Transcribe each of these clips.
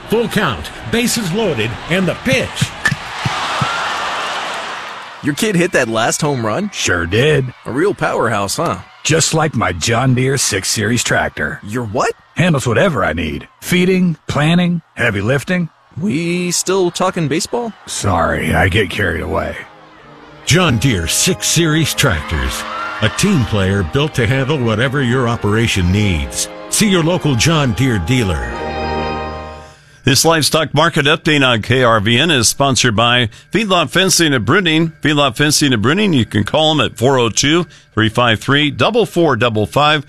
Full count, bases loaded, and the pitch. Your kid hit that last home run? Sure did. A real powerhouse, huh? Just like my John Deere 6 Series tractor. Your what? Handles whatever I need. Feeding, planting, heavy lifting. We still talking baseball? Sorry, I get carried away. John Deere 6 Series tractors. A team player built to handle whatever your operation needs. See your local John Deere dealer. This livestock market update on KRVN is sponsored by Feedlot Fencing and Brooding. Feedlot Fencing and Brooding, you can call them at 402-353-4455,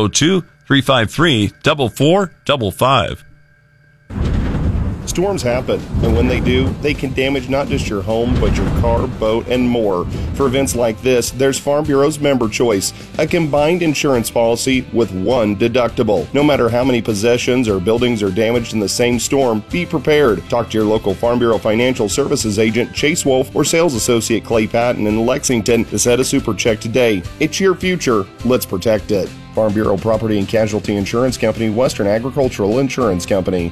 402-353-4455. Storms happen, and when they do, they can damage not just your home, but your car, boat, and more. For events like this, there's Farm Bureau's Member Choice, a combined insurance policy with one deductible. No matter how many possessions or buildings are damaged in the same storm, be prepared. Talk to your local Farm Bureau Financial Services agent, Chase Wolf, or sales associate Clay Patton in Lexington to set a super check today. It's your future. Let's protect it. Farm Bureau Property and Casualty Insurance Company, Western Agricultural Insurance Company.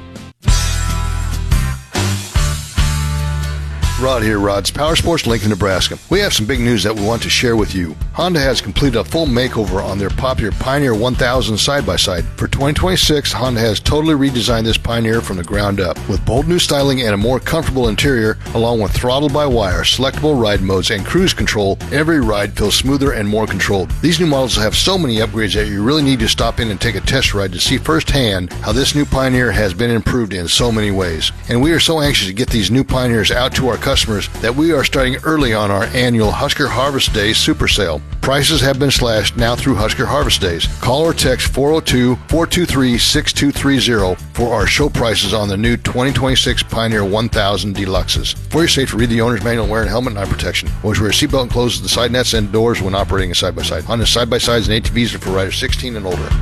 Rod here, Rod's Power Sports, Lincoln, Nebraska. We have some big news that we want to share with you. Honda has completed a full makeover on their popular Pioneer 1000 side-by-side. For 2026, Honda has totally redesigned this Pioneer from the ground up. With bold new styling and a more comfortable interior, along with throttle-by-wire, selectable ride modes, and cruise control, every ride feels smoother and more controlled. These new models have so many upgrades that you really need to stop in and take a test ride to see firsthand how this new Pioneer has been improved in so many ways. And we are so anxious to get these new Pioneers out to our customers that we are starting early on our annual Husker Harvest Days Super Sale. Prices have been slashed now through Husker Harvest Days. Call or text 402-423-6230 for our show prices on the new 2026 Pioneer 1000 Deluxes. For your safety, read the owner's manual and wear a helmet and eye protection. Always wear a seatbelt and close the side nets and doors when operating a side-by-side. Honda side-by-sides and ATVs are for riders 16 and older.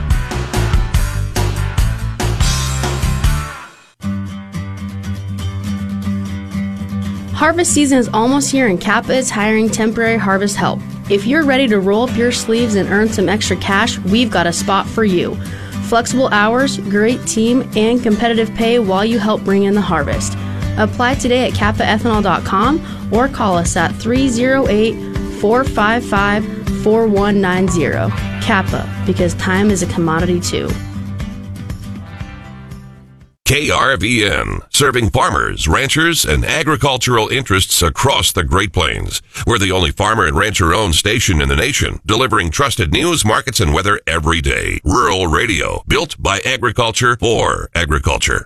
Harvest season is almost here and Kappa is hiring temporary harvest help. If you're ready to roll up your sleeves and earn some extra cash, we've got a spot for you. Flexible hours, great team, and competitive pay while you help bring in the harvest. Apply today at kappaethanol.com or call us at 308-455-4190. Kappa, because time is a commodity too. KRVN, serving farmers, ranchers, and agricultural interests across the Great Plains. We're the only farmer and rancher-owned station in the nation, delivering trusted news, markets, and weather every day. Rural radio, built by agriculture for agriculture.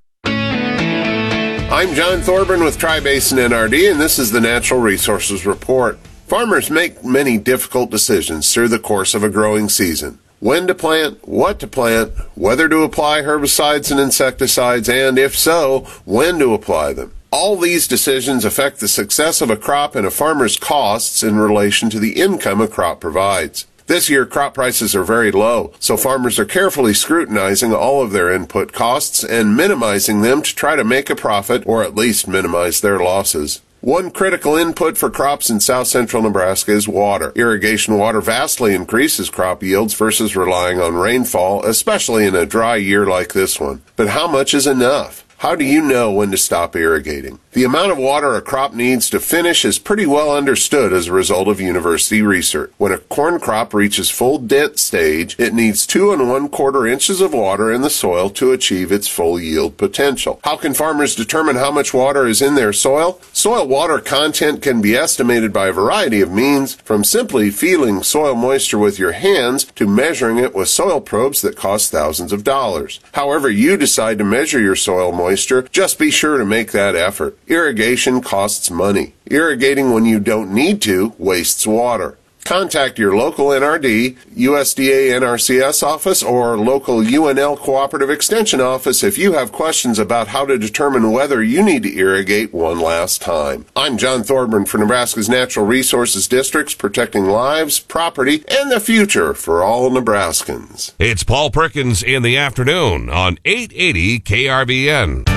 I'm John Thorburn with Tri-Basin NRD, and this is the Natural Resources Report. Farmers make many difficult decisions through the course of a growing season. When to plant, what to plant, whether to apply herbicides and insecticides, and if so, when to apply them. All these decisions affect the success of a crop and a farmer's costs in relation to the income a crop provides. This year, crop prices are very low, so farmers are carefully scrutinizing all of their input costs and minimizing them to try to make a profit or at least minimize their losses. One critical input for crops in south-central Nebraska is water. Irrigation water vastly increases crop yields versus relying on rainfall, especially in a dry year like this one. But how much is enough? How do you know when to stop irrigating? The amount of water a crop needs to finish is pretty well understood as a result of university research. When a corn crop reaches full dent stage, it needs 2 1/4 inches of water in the soil to achieve its full yield potential. How can farmers determine how much water is in their soil? Soil water content can be estimated by a variety of means, from simply feeling soil moisture with your hands to measuring it with soil probes that cost thousands of dollars. However you decide to measure your soil moisture, just be sure to make that effort. Irrigation costs money. Irrigating when you don't need to wastes water. Contact your local NRD, USDA NRCS office, or local UNL Cooperative Extension office if you have questions about how to determine whether you need to irrigate one last time. I'm John Thorburn for Nebraska's Natural Resources Districts, protecting lives, property, and the future for all Nebraskans. It's Paul Perkins in the afternoon on 880 KRVN.